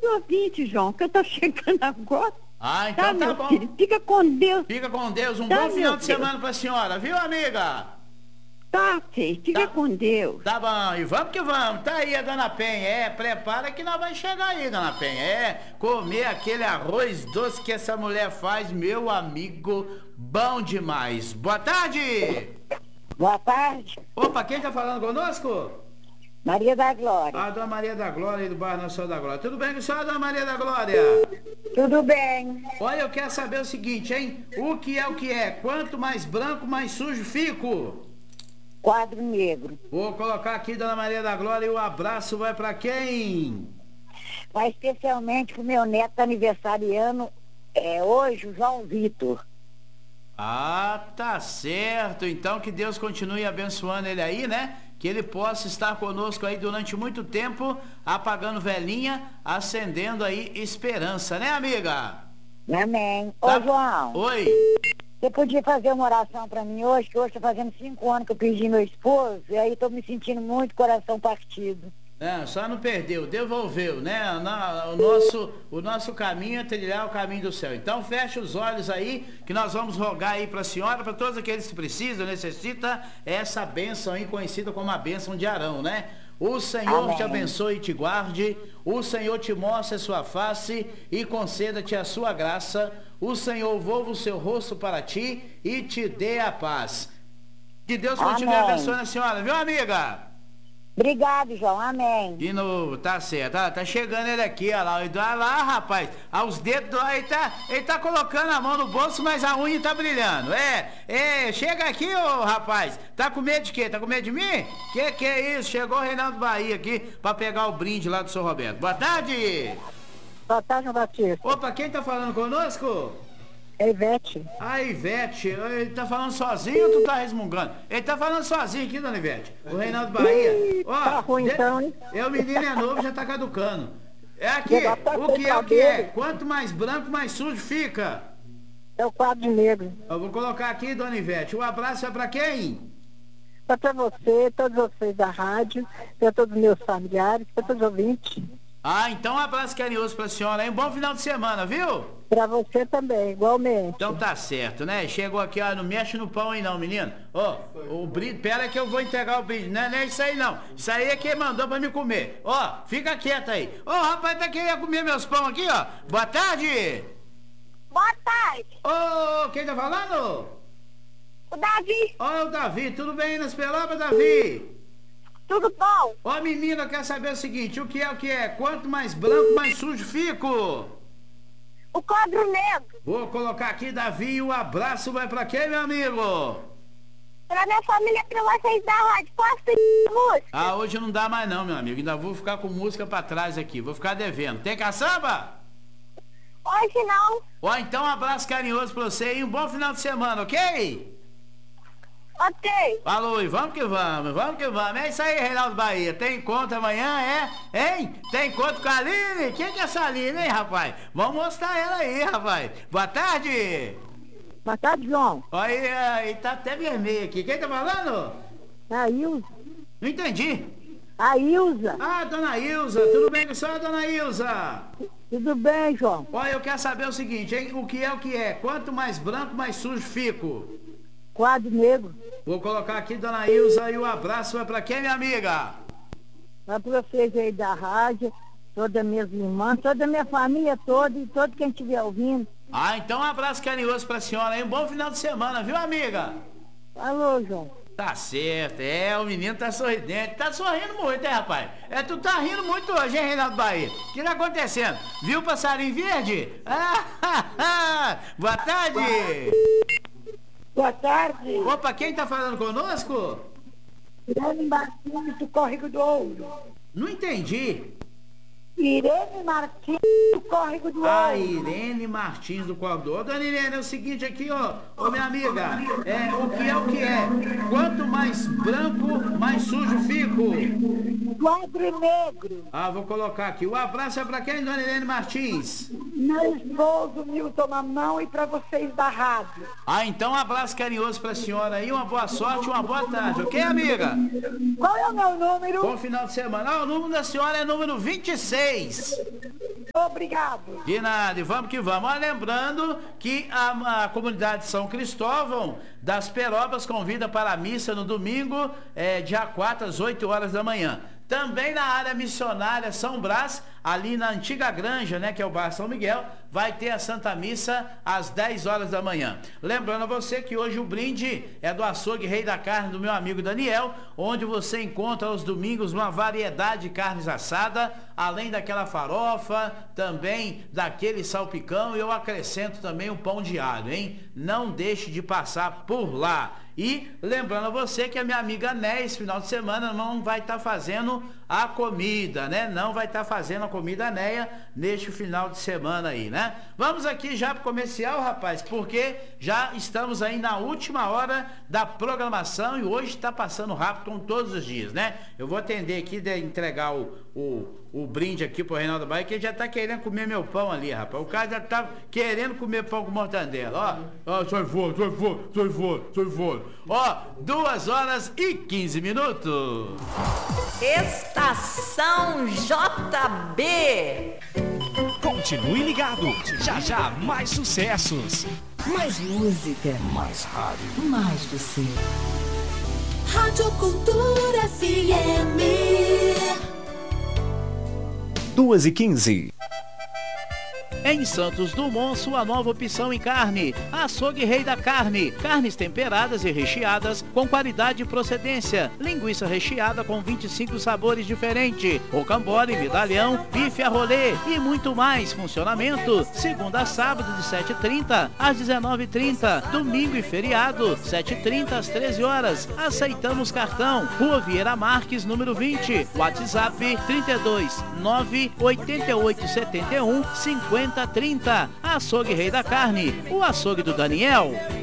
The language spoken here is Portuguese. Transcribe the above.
ouvinte, João, que eu tô chegando agora. Ah, então tá meu bom. filho? Fica com Deus. Fica com Deus. Um Tá, bom final meu de Deus. semana pra senhora, viu, amiga? Tá, filho. Fica Tá. com Deus. Tá bom, e vamos que vamos. Tá aí a Dona Penha. Prepara que nós vamos chegar aí, Dona Penha. Comer aquele arroz doce que essa mulher faz, meu amigo, bom demais. Boa tarde. Boa tarde, Opa, quem tá falando conosco? Maria da Glória. A Dona Maria da Glória, do bairro Nossa Senhora da Glória. Tudo bem com a senhora, Dona Maria da Glória? Tudo bem? Olha, eu quero saber o seguinte, hein? O que é o que é? Quanto mais branco, mais sujo fico. Quadro negro. Vou colocar aqui, Dona Maria da Glória, e o abraço vai pra quem? Vai especialmente pro meu neto aniversariando hoje, o João Vitor. Ah, tá certo. Então que Deus continue abençoando ele aí, né? Que ele possa estar conosco aí durante muito tempo, apagando velhinha, acendendo aí esperança, né, amiga? Amém. Tá. Ô, João, Oi. você podia fazer uma oração pra mim hoje, que hoje tá fazendo 5 anos que eu perdi meu esposo, e aí tô me sentindo muito coração partido. Não, só não perdeu, devolveu, né? O nosso caminho é trilhar o caminho do céu. Então feche os olhos aí, que nós vamos rogar aí para a senhora, para todos aqueles que precisam, necessitam essa bênção aí, conhecida como a bênção de Arão, né? O Senhor Amém. te abençoe e te guarde, o Senhor te mostre a sua face e conceda-te a sua graça, o Senhor volva o seu rosto para ti e te dê a paz. Que Deus continue Amém. abençoando a senhora, viu, amiga? Obrigado, João. Amém. De novo, tá certo. Tá chegando ele aqui, olha lá. Olha lá, rapaz. Os dedos, ele tá colocando a mão no bolso, mas a unha tá brilhando. Chega aqui, ô rapaz. Tá com medo de quê? Tá com medo de mim? Que é isso? Chegou o Reinaldo Bahia aqui pra pegar o brinde lá do seu Roberto. Boa tarde. Boa tarde, João Batista. Opa, quem tá falando conosco? É Ivete. A Ivete, ele tá falando sozinho ou tu tá resmungando? Ele tá falando sozinho aqui, dona Ivete. O Reinaldo Bahia. Ó, tá ruim então, hein? O menino é novo, já tá caducando. É aqui, Tá o sem que é o que é? cabelo. Quanto mais branco, mais sujo fica. É o quadro negro. Eu vou colocar aqui, dona Ivete. O abraço é pra quem? Para você, todos vocês da rádio, para todos os meus familiares, para todos os ouvintes. Ah, então um abraço carinhoso pra senhora, hein? Um bom final de semana, viu? Para você também, igualmente. Então tá certo, né? Chegou aqui, ó, não mexe no pão aí não, menino. Ó, o brinde, pera que eu vou entregar o brinde. Não é isso aí não. Isso aí é quem mandou pra me comer. Ó, fica quieto aí. Ô, rapaz, tá querendo comer meus pão aqui, ó. Boa tarde. Boa tarde. Ô, quem tá falando? O Davi, Ó, o Davi, tudo bem nas pelopas, Davi? tudo bom? Ó, menina, quer saber o seguinte, o que é o que é? Quanto mais branco, mais sujo fico. O quadro negro. Vou colocar aqui, Davi, o abraço vai pra quem, meu amigo? Pra minha família, pra vocês da rádio. Posso pedir música? Ah, hoje não dá mais não, meu amigo. Ainda vou ficar com música pra trás aqui. Vou ficar devendo. Tem caçamba? Hoje não. Ó, então um abraço carinhoso pra você e um bom final de semana, ok? Ok. Falou, e vamos que vamos, vamos que vamos. É isso aí, Reinaldo Bahia. Tem encontro amanhã, Hein? Tem encontro com a Aline? Quem que é essa Aline, hein, rapaz? Vamos mostrar ela aí, rapaz. Boa tarde. Boa tarde, João. Olha aí, tá até vermelho aqui. Quem tá falando? É a Ilza. Não entendi. A Ilza. Ah, dona Ilza. Tudo bem com a senhora, dona Ilza? Tudo bem, João? Olha, eu quero saber o seguinte, hein? O que é o que é? Quanto mais branco, mais sujo fico. Quadro negro. Vou colocar aqui, dona Ilza, e o abraço é pra quem, minha amiga? Para vocês aí da rádio, todas as minhas irmãs, toda a minha família toda e todo quem estiver ouvindo. Ah, então um abraço carinhoso pra senhora, hein? Um bom final de semana, viu, amiga? Alô, João. Tá certo, o menino tá sorridente. Tá sorrindo muito, rapaz? Tu tá rindo muito hoje, hein, Reinaldo Bahia? O que tá acontecendo? Viu o passarinho verde? Boa tarde! Boa tarde. Opa, quem tá falando conosco? Irene Martins do Córrego do Ouro. Não entendi. Irene Martins do Córrego do A Ouro. Irene Martins do Córrego. Dona Irene, é o seguinte aqui, ó. Ô, minha amiga, o que é o que é? Quanto mais branco, mais sujo fico. Quadro negro. Ah, vou colocar aqui. O abraço é pra quem, Dona Irene Martins? Meu esposo Milton Mamão e para vocês da rádio. Ah, então um abraço carinhoso pra senhora aí, uma boa sorte, uma boa tarde, ok, amiga? Qual é o meu número? Bom final de semana. Ah, o número da senhora é número 26. Obrigado. De nada, e vamos que vamos. Ó, lembrando que a comunidade de São Cristóvão das Perobas convida para a missa no domingo, dia 4, às 8 horas da manhã. Também na área missionária São Brás, ali na antiga granja, né, que é o bairro São Miguel, vai ter a Santa Missa às 10 horas da manhã. Lembrando a você que hoje o brinde é do açougue Rei da Carne do meu amigo Daniel, onde você encontra aos domingos uma variedade de carnes assadas, além daquela farofa, também daquele salpicão, e eu acrescento também o pão de alho, hein? Não deixe de passar por lá. E lembrando a você que a minha amiga Né, esse final de semana, não vai estar fazendo a comida, né? Não vai estar fazendo a comida Neia neste final de semana aí, né? Vamos aqui já pro comercial, rapaz, porque já estamos aí na última hora da programação e hoje está passando rápido como todos os dias, né? Eu vou atender aqui, entregar o brinde aqui pro Reinaldo Bahia, que ele já tá querendo comer meu pão ali, rapaz. O cara já tá querendo comer pão com mortandela, ó. Sai fora. Ó, 2 horas e 15 minutos. Estação JB. Continue ligado. Já mais sucessos. Mais música. Mais rádio. Mais você. Rádio Cultura FM. 2h15. Em Santos Dumont, sua nova opção em carne. Açougue Rei da Carne. Carnes temperadas e recheadas com qualidade e procedência. Linguiça recheada com 25 sabores diferentes. Rocambole, medalhão, bife a rolê e muito mais. Funcionamento segunda a sábado de 7h30 às 19h30. Domingo e feriado 7h30 às 13 horas. Aceitamos cartão. Rua Vieira Marques, número 20. WhatsApp 32 988 71 50 30. Açougue Rei da Carne, o açougue do Daniel.